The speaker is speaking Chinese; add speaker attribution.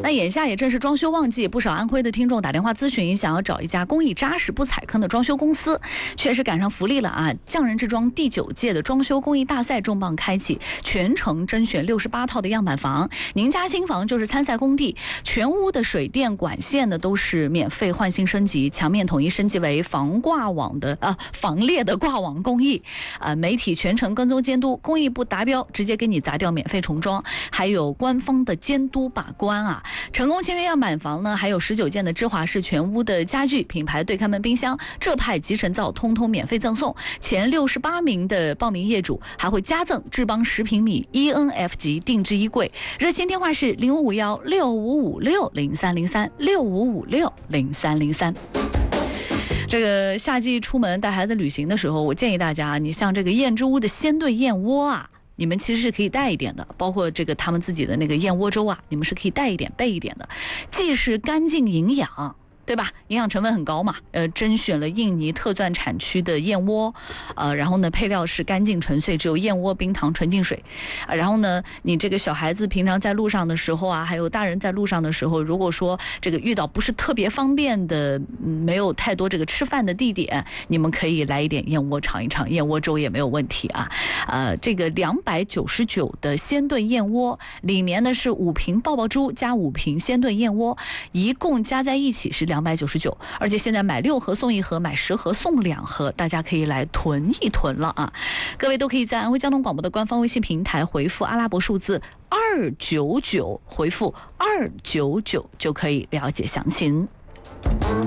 Speaker 1: 那眼下也正是装修旺季，不少安徽的听众打电话咨询，想要找一家工艺扎实不踩坑的装修公司，确实赶上福利了啊！匠人制装第9届的装修工艺大赛重磅开启，全程甄选68套的样板房，您家新房就是参赛工地，全屋的水电管线呢都是免费换新升级，墙面统一升级为防裂的挂网工艺，媒体全程跟踪监督，工艺不达标直接给你砸掉，免费重装，还有官方的监督把关啊！成功签约样板房呢，还有19件的芝华士全屋的家具，品牌对开门冰箱、浙派集成灶通通免费赠送，前68名的报名业主还会加赠智邦10平米 ENF 级定制衣柜。热线电话是05516556030365560303。这个夏季出门带孩子旅行的时候，我建议大家，你像这个燕之屋的鲜炖燕窝啊，你们其实是可以带一点的，包括这个他们自己的那个燕窝粥啊，你们是可以带一点备一点的，既是干净营养，对吧？营养成分很高嘛。甄选了印尼特钻产区的燕窝，然后呢，配料是干净纯粹，只有燕窝、冰糖、纯净水。然后呢，你这个小孩子平常在路上的时候啊，还有大人在路上的时候，如果说这个遇到不是特别方便的，没有太多这个吃饭的地点，你们可以来一点燕窝尝一尝，燕窝粥也没有问题啊。这个299的鲜炖燕窝里面呢是5瓶爆爆珠加5瓶鲜炖燕窝，一共加在一起是299，而且现在买6盒送1盒，买10盒送2盒，大家可以来囤一囤了啊！各位都可以在安徽交通广播的官方微信平台回复阿拉伯数字299，回复299就可以了解详情。